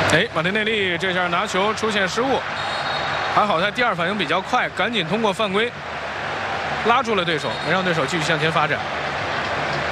哎，马丁内利这下拿球出现失误，还好他第二反应比较快，赶紧通过犯规拉住了对手，没让对手继续向前发展。